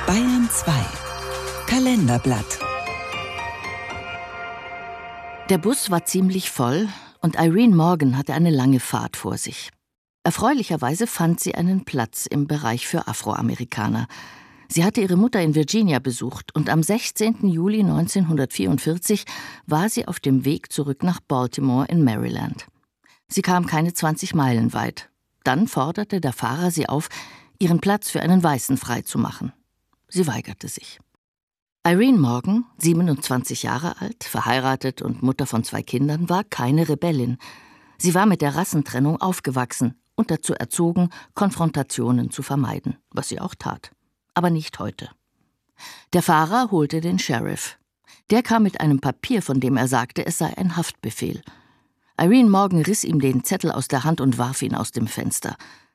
Bayern 2 Kalenderblatt. Der Bus war ziemlich voll und Irene Morgan hatte eine lange Fahrt vor sich. Erfreulicherweise fand sie einen Platz im Bereich für Afroamerikaner. Sie hatte ihre Mutter in Virginia besucht und am 16. Juli 1944 war sie auf dem Weg zurück nach Baltimore in Maryland. Sie kam keine 20 Meilen weit. Dann forderte der Fahrer sie auf, ihren Platz für einen Weißen freizumachen. Sie weigerte sich. Irene Morgan, 27 Jahre alt, verheiratet und Mutter von 2 Kindern, war keine Rebellin. Sie war mit der Rassentrennung aufgewachsen und dazu erzogen, Konfrontationen zu vermeiden, was sie auch tat. Aber nicht heute. Der Fahrer holte den Sheriff. Der kam mit einem Papier, von dem er sagte, es sei ein Haftbefehl. Irene Morgan riss ihm den Zettel aus der Hand und warf ihn aus dem Fenster.